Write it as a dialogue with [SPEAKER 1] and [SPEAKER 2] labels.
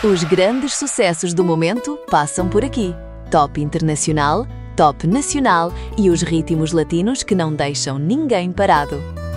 [SPEAKER 1] Os grandes sucessos do momento passam por aqui. Top internacional, top nacional e os ritmos latinos que não deixam ninguém parado.